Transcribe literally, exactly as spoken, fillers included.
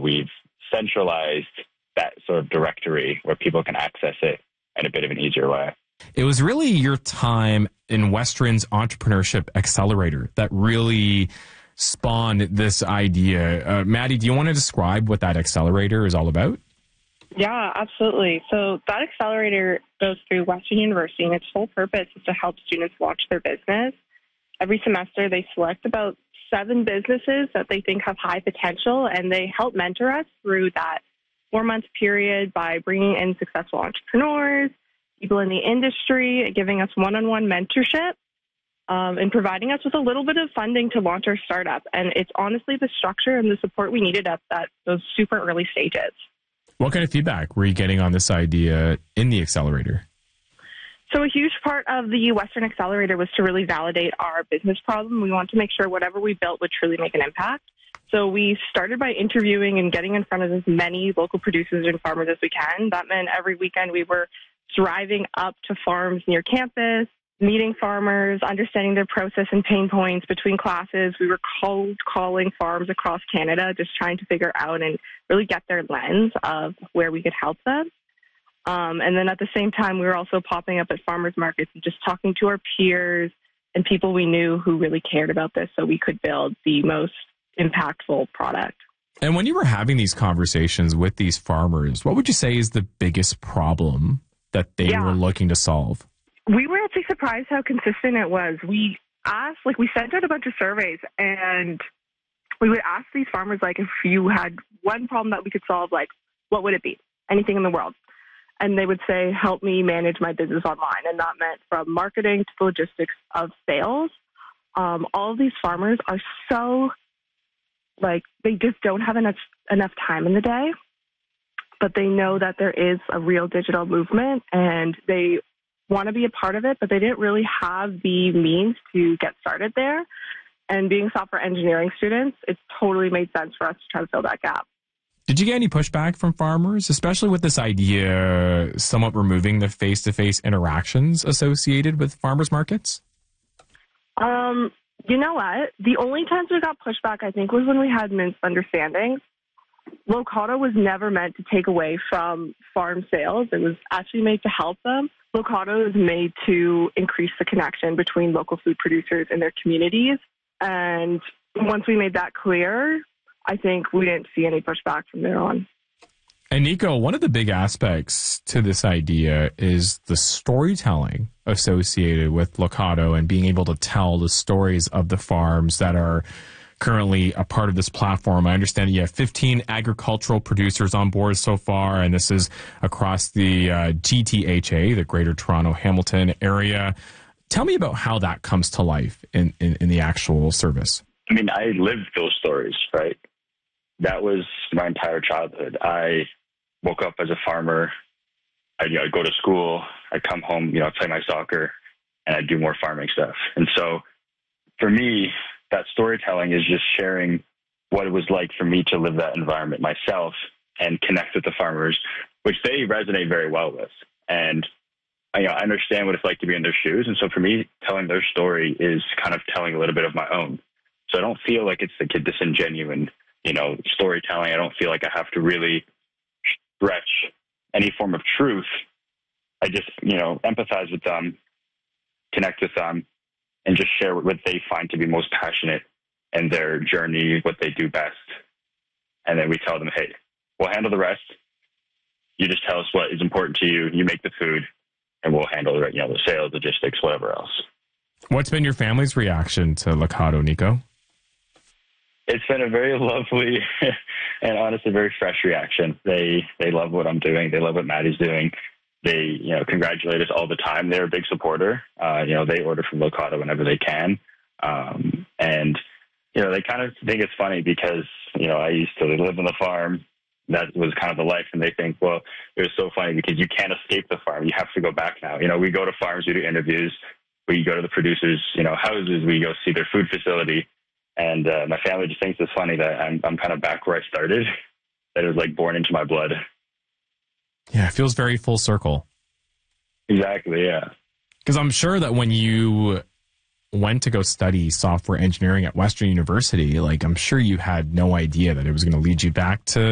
we've centralized that sort of directory where people can access it in a bit of an easier way. It was really your time in Western's Entrepreneurship Accelerator that really spawned this idea. Uh, Maddie, do you want to describe what that accelerator is all about? Yeah, absolutely. So that accelerator goes through Western University, and its whole purpose is to help students launch their business. Every semester, they select about seven businesses that they think have high potential, and they help mentor us through that four-month period by bringing in successful entrepreneurs, people in the industry, giving us one-on-one mentorship, um, and providing us with a little bit of funding to launch our startup. And it's honestly the structure and the support we needed at that those super early stages. What kind of feedback were you getting on this idea in the accelerator? So a huge part of the Western Accelerator was to really validate our business problem. We want to make sure whatever we built would truly make an impact. So we started by interviewing and getting in front of as many local producers and farmers as we can. That meant every weekend we were driving up to farms near campus, meeting farmers, understanding their process and pain points between classes. We were cold calling farms across Canada, just trying to figure out and really get their lens of where we could help them. Um, and then at the same time, we were also popping up at farmers markets and just talking to our peers and people we knew who really cared about this so we could build the most impactful product. And when you were having these conversations with these farmers, what would you say is the biggest problem that they Yeah. were looking to solve? We were actually surprised how consistent it was. We asked, like, we sent out a bunch of surveys, and we would ask these farmers, like, if you had one problem that we could solve, like, what would it be? Anything in the world. And they would say, help me manage my business online. And that meant from marketing to the logistics of sales. Um, all of these farmers are so, like, they just don't have enough, enough time in the day, but they know that there is a real digital movement, and they want to be a part of it, but they didn't really have the means to get started there. And being software engineering students, it totally made sense for us to try to fill that gap. Did you get any pushback from farmers, especially with this idea somewhat removing the face-to-face interactions associated with farmers markets? Um, you know what? The only times we got pushback, I think, was when we had misunderstandings. Locado was never meant to take away from farm sales. It was actually made to help them. Locado is made to increase the connection between local food producers and their communities. And once we made that clear, I think we didn't see any pushback from there on. And Nico, one of the big aspects to this idea is the storytelling associated with Locado and being able to tell the stories of the farms that are currently a part of this platform. I understand that you have fifteen agricultural producers on board so far, and this is across the uh, G T H A, the Greater Toronto Hamilton area. Tell me about how that comes to life in, in, in the actual service. I mean, I lived those stories, right? That was my entire childhood. I woke up as a farmer. I'd, you know, I'd go to school. I'd come home, you know, I'd play my soccer, and I'd do more farming stuff. And so for me, that storytelling is just sharing what it was like for me to live that environment myself and connect with the farmers, which they resonate very well with. And you know, I understand what it's like to be in their shoes. And so for me, telling their story is kind of telling a little bit of my own. So I don't feel like it's like a disingenuine, you know, storytelling. I don't feel like I have to really stretch any form of truth. I just, you know, empathize with them, connect with them, and just share what they find to be most passionate in their journey, what they do best. And then we tell them, hey, we'll handle the rest. You just tell us what is important to you. You make the food, and we'll handle the, you know, the sales, logistics, whatever else. What's been your family's reaction to Locado, Nico? It's been a very lovely and honestly very fresh reaction. They they love what I'm doing. They love what Maddie's doing. They, you know, congratulate us all the time. They're a big supporter. Uh, you know, they order from Locado whenever they can. Um, and, you know, they kind of think it's funny because, you know, I used to live on the farm. That was kind of the life. And they think, well, it was so funny because you can't escape the farm. You have to go back now. You know, we go to farms, we do interviews. We go to the producers, you know, houses. We go see their food facility. And uh, my family just thinks it's funny that I'm, I'm kind of back where I started, that it was like born into my blood. Yeah, it feels very full circle. Exactly, yeah. Because I'm sure that when you went to go study software engineering at Western University, like I'm sure you had no idea that it was going to lead you back to